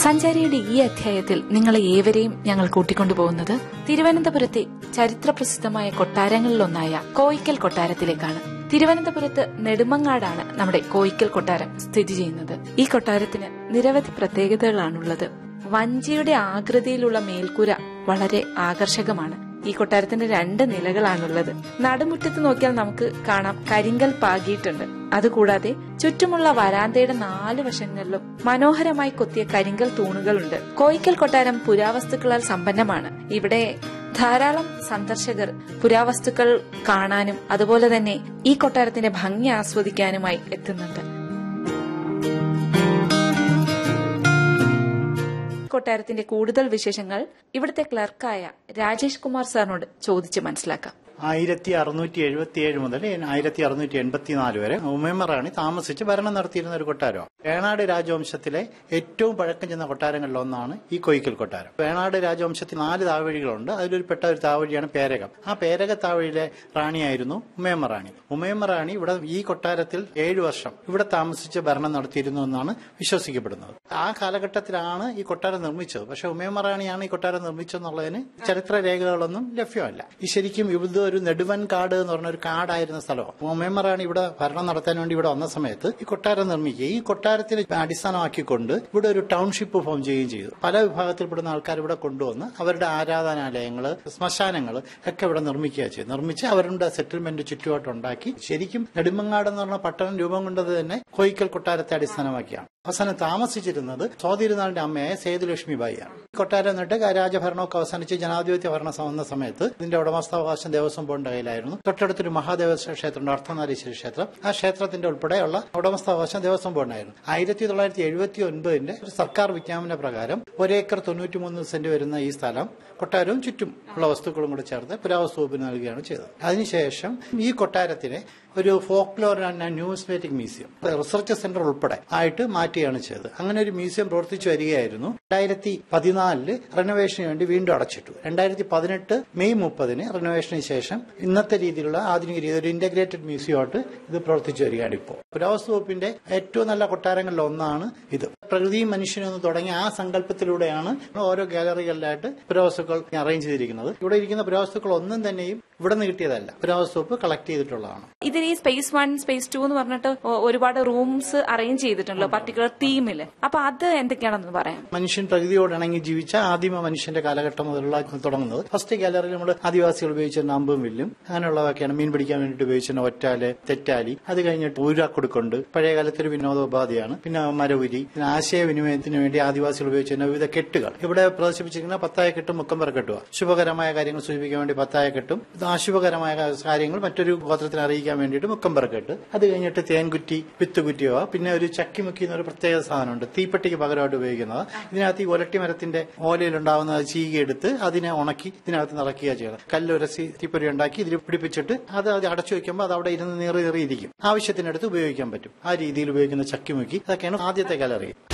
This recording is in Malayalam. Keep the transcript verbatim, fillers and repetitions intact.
സഞ്ചാരിയുടെ ഈ അധ്യായത്തിൽ നിങ്ങളെ ഏവരെയും ഞങ്ങൾ കൂട്ടിക്കൊണ്ടുപോകുന്നത് തിരുവനന്തപുരത്തെ ചരിത്രപ്രസിദ്ധമായ കൊട്ടാരങ്ങളിലൊന്നായ കോയിക്കൽ കൊട്ടാരത്തിലേക്കാണ്. തിരുവനന്തപുരത്ത് നെടുമങ്ങാടാണ് നമ്മുടെ കോയിക്കൽ കൊട്ടാരം സ്ഥിതി ചെയ്യുന്നത്. ഈ കൊട്ടാരത്തിന് നിരവധി പ്രത്യേകതകളാണുള്ളത്. വഞ്ചിയുടെ ആകൃതിയിലുള്ള മേൽക്കൂര വളരെ ആകർഷകമാണ്. ഈ കൊട്ടാരത്തിന്റെ രണ്ട് നിലകളാണുള്ളത്. നടുമുറ്റത്ത് നോക്കിയാൽ നമുക്ക് കാണാം കരിങ്കൽ പാകിയിട്ടുണ്ട്. അതുകൂടാതെ ചുറ്റുമുള്ള വരാന്തയുടെ നാല് വശങ്ങളിലും മനോഹരമായി കൊത്തിയ കരിങ്കൽ തൂണുകളുണ്ട്. കോയിക്കൽ കൊട്ടാരം പുരാവസ്തുക്കളാൽ സമ്പന്നമാണ്. ഇവിടെ ധാരാളം സന്ദർശകർ പുരാവസ്തുക്കൾ കാണാനും അതുപോലെ തന്നെ ഈ കൊട്ടാരത്തിന്റെ ഭംഗി ആസ്വദിക്കാനുമായി എത്തുന്നുണ്ട്. കൊട്ടാരത്തിന്റെ കൂടുതൽ വിശേഷങ്ങൾ ഇവിടുത്തെ ക്ലർക്കായ രാജേഷ് കുമാർ സാറിനോട് ചോദിച്ച് മനസ്സിലാക്കാം. ആയിരത്തി അറുന്നൂറ്റി എഴുപത്തി ഏഴ് മുതൽ ആയിരത്തി അറുന്നൂറ്റി എൺപത്തിനാല് വരെ ഉമയമ്മ റാണി താമസിച്ച് ഭരണം നടത്തിയിരുന്ന ഒരു കൊട്ടാരമാണ്. വേണാട് രാജവംശത്തിലെ ഏറ്റവും പഴക്കം ചെന്ന കൊട്ടാരങ്ങളിൽ ഒന്നാണ് ഈ കോയിക്കൽ കൊട്ടാരം. വേണാട് രാജവംശത്തിൽ നാല് താവഴികളുണ്ട്. അതിലൊരു പെട്ട ഒരു താവഴിയാണ് പേരകം. ആ പേരക താവഴിയിലെ റാണിയായിരുന്നു ഉമയമ്മ റാണി. ഉമയമ്മ റാണി ഇവിടെ ഈ കൊട്ടാരത്തിൽ ഏഴു വർഷം ഇവിടെ താമസിച്ച് ഭരണം നടത്തിയിരുന്നു എന്നാണ് വിശ്വസിക്കപ്പെടുന്നത്. ആ കാലഘട്ടത്തിലാണ് ഈ കൊട്ടാരം നിർമ്മിച്ചത്. പക്ഷെ ഉമയമ്മ റാണിയാണ് ഈ കൊട്ടാരം നിർമ്മിച്ചതെന്നുള്ളതിന് ചരിത്ര രേഖകളൊന്നും ലഭ്യമല്ല. ഈ ശരിക്കും ഇവിടെ ഒരു നെടുവൻ കാട് എന്ന് പറഞ്ഞ ഒരു കാടായിരുന്ന സ്ഥലമാണ്. ഉമയമ്മ റാണി ഇവിടെ ഭരണം നടത്താൻ വേണ്ടി ഇവിടെ വന്ന സമയത്ത് ഈ കൊട്ടാരം നിർമ്മിക്കുക, ഈ കൊട്ടാരത്തിന് അടിസ്ഥാനമാക്കിക്കൊണ്ട് ഇവിടെ ഒരു ടൗൺഷിപ്പ് ഫോം ചെയ്യുകയും ചെയ്തു. പല വിഭാഗത്തിൽപ്പെടുന്ന ആൾക്കാർ ഇവിടെ കൊണ്ടുവന്ന് അവരുടെ ആരാധനാലയങ്ങള്, ശ്മശാനങ്ങൾ ഒക്കെ ഇവിടെ നിർമ്മിക്കുക ചെയ്തു. നിർമ്മിച്ച് അവരുടെ സെറ്റിൽമെന്റ് ചുറ്റുപാട്ടുണ്ടാക്കി ശരിക്കും നെടുമങ്ങാട് എന്ന് പറഞ്ഞ പട്ടണം രൂപം കൊണ്ടത് തന്നെ കോയിക്കൽ കൊട്ടാരത്തെ അടിസ്ഥാനമാക്കിയാണ്. അവസാനം താമസിച്ചിരുന്നത് സ്വാതിരുനാളിന്റെ അമ്മയായ സേതുലക്ഷ്മി ബായിയാണ്. കൊട്ടാരം എന്നിട്ട് രാജഭരണമൊക്കെ അവസാനിച്ച് ജനാധിപത്യ ഭരണം വന്ന സമയത്ത് ഇതിന്റെ ഉടമസ്ഥാവകാശം ദേവസ്വം ബോർഡിന്റെ കയ്യിലായിരുന്നു. തൊട്ടടുത്തൊരു മഹാദേവസ്വ ക്ഷേത്രമുണ്ട്, അർദ്ധനാരീശ്വര ക്ഷേത്രം. ആ ക്ഷേത്രത്തിന്റെ ഉൾപ്പെടെയുള്ള ഉടമസ്ഥാവകാശം ദേവസ്വം ബോർഡിനായിരുന്നു. ആയിരത്തി തൊള്ളായിരത്തി എഴുപത്തി ഒൻപതിന്റെ ഒരു സർക്കാർ വിജ്ഞാപന പ്രകാരം ഒരേക്കർ തൊണ്ണൂറ്റിമൂന്ന് സെന്റ് വരുന്ന ഈ സ്ഥലം കൊട്ടാരവും ചുറ്റും ഉള്ള വസ്തുക്കളും കൂടെ ചേർത്ത് പുരാവസ്തു വകുപ്പിന് നൽകുകയാണ് ചെയ്തത്. അതിനുശേഷം ഈ കൊട്ടാരത്തിനെ ഒരു folklore and numismatic museum, research centre ഉൾപ്പെടെ ആയിട്ട് മാറ്റുകയാണ് ചെയ്തത്. അങ്ങനെ ഒരു മ്യൂസിയം പ്രവർത്തിച്ചു വരികയായിരുന്നു. രണ്ടായിരത്തി പതിനാലില് റെനോവേഷന് വേണ്ടി വീണ്ടും അടച്ചിട്ടു. രണ്ടായിരത്തി പതിനെട്ട് മെയ് മുപ്പതിന് റെനോവേഷന് ശേഷം ഇന്നത്തെ രീതിയിലുള്ള ആധുനിക രീതി ഒരു ഇന്റഗ്രേറ്റഡ് മ്യൂസിയമായിട്ട് ഇത് പ്രവർത്തിച്ചു വരികയാണ്. ഇപ്പോൾ പുരാവസ്തു വകുപ്പിന്റെ ഏറ്റവും നല്ല കൊട്ടാരങ്ങളിൽ ഒന്നാണ് ഇത്. പ്രകൃതിയും മനുഷ്യനും തുടങ്ങിയ ആ സങ്കല്പത്തിലൂടെയാണ് ഓരോ ഗാലറികളിലായിട്ട് പുരാവസ്തുക്കൾ അറേഞ്ച് ചെയ്തിരിക്കുന്നത്. ഇവിടെ ഇരിക്കുന്ന പുരാവസ്തുക്കൾ ഒന്നും തന്നെയും ഇവിടെ നിന്ന് കിട്ടിയതല്ല, പുരാവസ്തു വകുപ്പ് കളക്ട് ചെയ്തിട്ടുള്ളതാണ്. ഇതിന് ഈ സ്പേസ് വൺ സ്പേസ് ടു എന്ന് പറഞ്ഞിട്ട് ഒരുപാട് റൂംസ് അറേഞ്ച് ചെയ്തിട്ടുണ്ടല്ലോ പർട്ടിക്കുലർ തീമില്. അപ്പൊ അത് എന്തൊക്കെയാണെന്ന് പറയാം. മനുഷ്യൻ പ്രകൃതിയോട് ഇണങ്ങി ജീവിച്ച ആദിമ മനുഷ്യന്റെ കാലഘട്ടം മുതലുള്ള തുടങ്ങുന്നത്. ഫസ്റ്റ് ഗാലറിയിൽ നമ്മൾ ആദിവാസികൾ ഉപയോഗിച്ചിരുന്ന അമ്പും വില്ലും അങ്ങനെയുള്ളതൊക്കെയാണ്. മീൻ പിടിക്കാൻ വേണ്ടിയിട്ട് ഉപയോഗിച്ചിരുന്ന ഒറ്റാല്, തെറ്റാലി. അത് കഴിഞ്ഞിട്ട് ഊരാക്കൊടുക്കുണ്ട്, പഴയകാലത്തൊരു വിനോദോപാധിയാണ്. പിന്നെ മരവുരി, പിന്നെ ആശയവിനിമയത്തിന് വേണ്ടി ആദിവാസികൾ ഉപയോഗിച്ചിരുന്ന വിവിധ കെട്ടുകൾ. ഇവിടെ പ്രദർശിപ്പിച്ചിരിക്കുന്ന പത്തായ കെട്ടും മുക്കമ്പറ കെട്ടുക. ശുഭകരമായ കാര്യങ്ങൾ സൂചിപ്പിക്കാൻ വേണ്ടി പത്തായ കെട്ടും, അശുഭകരമായ കാര്യങ്ങൾ മറ്റൊരു ഗോത്രത്തിന് അറിയിക്കാൻ വേണ്ടിയിട്ട് മുക്കമ്പറ കെട്ട്. അത് കഴിഞ്ഞിട്ട് തേൻകുറ്റി, വിത്തുകുറ്റിയോ, പിന്നെ ഒരു ചക്കിമുക്കി എന്നൊരു പ്രത്യേക സാധനമുണ്ട്, തീപ്പെട്ടിക്ക് പകരമായിട്ട് ഉപയോഗിക്കുന്നത്. ഇതിനകത്ത് ഈ ഒലട്ടി മരത്തിന്റെ ഓലയിലുണ്ടാവുന്ന ചീകിയെടുത്ത് അതിനെ ഉണക്കി ഇതിനകത്ത് നിറയ്ക്കുക ചെയ്യണം. കല്ലുരസി തീപ്പൊരി ഉണ്ടാക്കി ഇതിൽ പിടിപ്പിച്ചിട്ട് അത് അത് അടച്ചു വെക്കുമ്പോൾ അത് അവിടെ ഇരുന്ന് നീറി നീറിയിരിക്കും. ആവശ്യത്തിനടുത്ത് ഉപയോഗിക്കാൻ പറ്റും. ആ രീതിയിൽ ഉപയോഗിക്കുന്ന ചക്കിമുക്കി. അതൊക്കെയാണ് ആദ്യത്തെ ഗാലറി.